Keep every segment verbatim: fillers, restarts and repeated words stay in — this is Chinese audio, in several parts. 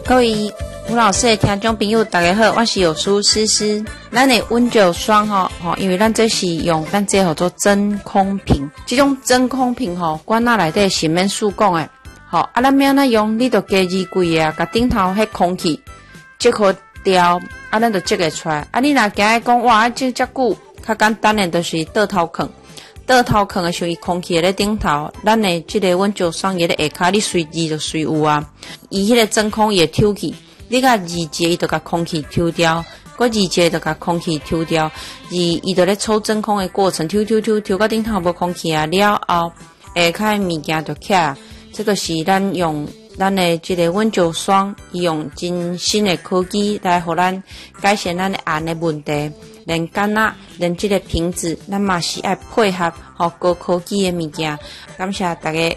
各位吴老师的听众朋友，大家好，我是有苏诗诗。咱的温酒霜吼吼，因为咱这是用咱这叫做真空瓶，这种真空瓶吼，管那内底是免数讲的。吼啊，咱免那用，你着加热柜啊，甲顶头迄空气接好掉，啊，咱就接个出来。啊，你若惊讲哇，这遮久，较简单的就是倒头放。倒头放的时候，伊空气在顶头，咱的这个温酒霜也在下骹，你随意就随有啊。伊迄个真空也抽去，你甲二节伊就甲空气抽掉，过二节就甲空气抽掉，伊伊就咧抽真空的过程，抽抽抽抽到顶头无空气啊，了后下骹的物件就起来。这个是咱用咱的这个温酒霜，伊用真新的科技来互咱改善咱的按的问题。连干啊，连这个瓶子，咱嘛是爱配合好高科技的物件。感谢大家。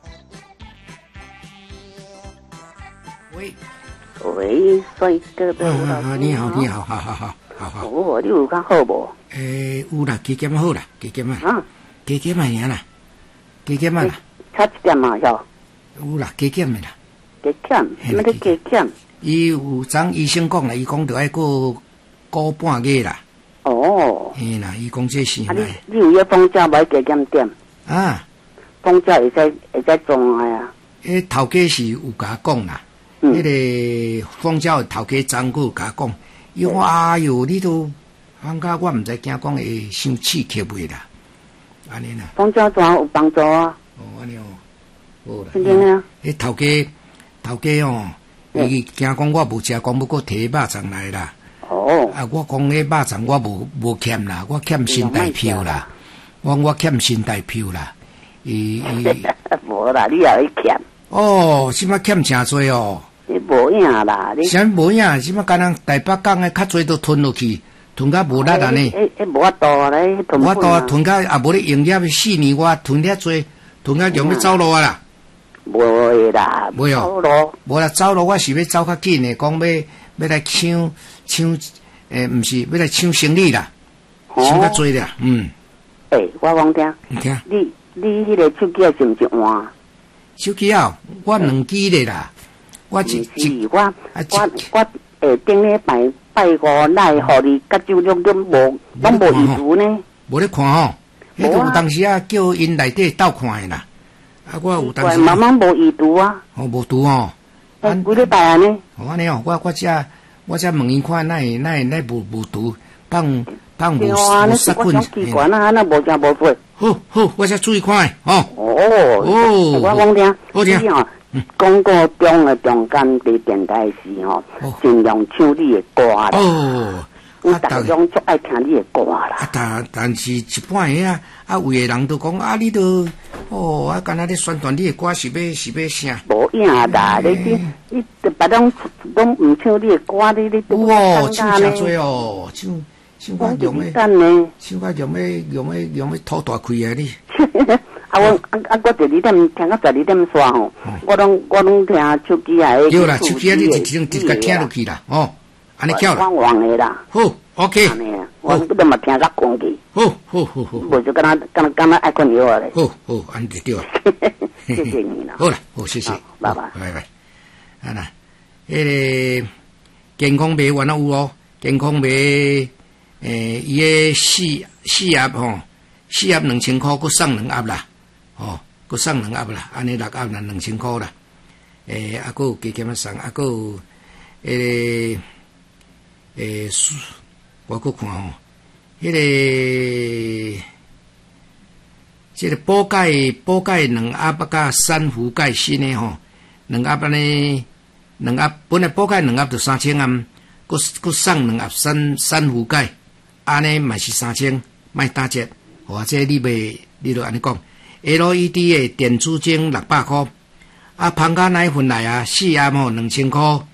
喂喂，帅哥的吴老师、 啊，你好，你好，好好好，好好。 哦，你有较好无？ 诶、欸，有啦，加减好啦，加减啊， 啊， 加减啊尔啦，加减啊啦， 差一点嘛，哟。 有啦，加减的啦， 加减，什么叫加减？ 伊有张医生讲啦，伊讲着爱过过半月啦。 哦， 嘿啦，伊讲这是啊，你你有迄放假无加减点？ 啊， 放假会使会使装的啊。 迄头家是有甲讲啦，迄、嗯、个放假头家张哥甲讲，伊讲哎哟，你都放假我毋知惊讲会伤刺激袂啦，安尼啦。 放假装有帮助啊。 哦，安尼哦，好啦。 真正啊？ 迄头家头家哦，伊惊讲我无食，讲要搁摕肉粽来啦。 哦， 啊！我讲迄肉粽我无无欠啦，我欠身代票啦，我我欠身代票啦。伊伊无啦，你也会欠。 哦，即摆欠诚多哦。 你无影啦，你。 啥无影？即摆敢若台北港诶较多都吞落去，吞甲无力安尼。 诶诶，无法度咧，吞。 无法度吞甲也无咧营业四年，我吞遐多，吞甲用要走路啊啦。 无诶啦， 无哦。走路。无啦，走路我是要走较紧诶，讲要。要来抢抢，诶，毋是要来抢生理啦，抢较多啦，嗯。 诶、欸，我讲听， 你听， 你你迄个手机啊是毋是换？ 手机啊，我两支咧啦，我一一，我我我诶，顶礼拜拜五来互你甲酒量都无，拢无意图呢。 无咧看吼，迄个有当时啊叫因内底斗看诶啦，啊，我有当时。 慢慢无意图啊。 哦，无图吼。 哎，几礼拜安尼？ 哦，安尼哦，我我遮我遮问伊看，哪会哪会哪无无图，放放无无杀菌。我奇怪啊，那无正无错。 好好，我遮注意看诶，吼。 哦哦，我讲听， 好听。 吼，广告中诶中间伫电台时吼，尽量唱你诶歌啦。哦。我逐个拢足爱听你诶歌啦。 啊，但但是一半个啊，啊，有诶人都讲啊，你都哦，啊，敢若咧宣传你诶歌是要是要啥？ 无影啦，你你你别人拢毋唱你诶歌，你你都哦，唱真多哦，唱唱甲用诶，唱甲用诶用诶用诶吐大气啊你。 啊，我啊啊，我十二点听到十二点煞吼，我拢我拢听手机啊。 对啦，手机啊，你直直直甲听落去啦，哦。安尼叫啦， 汪汪的啦。 好 ，OK。 安尼啊，我不得嘛听甲困去。 好，好，好，好。 无就敢若敢若敢若爱困药咧。 好好，安尼就对啦。 谢谢你啦。 好啦，好，谢谢。 拜拜。 拜拜。啊啦，迄个健康码原来有哦，健康码诶，伊个四四盒吼，四盒两千块，佮送两盒啦，吼，佮送两盒啦，安尼六盒啦，两千块啦。诶，啊，佮有加减啊送，啊，佮有诶。诶，我搁看吼，迄、那个，即、这个补钙补钙两盒甲珊瑚钙锌的吼，两盒安尼，两盒本来补钙两盒就三千啊，搁搁送两盒珊珊瑚钙，安尼嘛是三千，莫打折，或者你袂，你就安尼讲 ，L E D 的电子镜六百块，啊，芳家奶粉来啊，四盒吼两千块。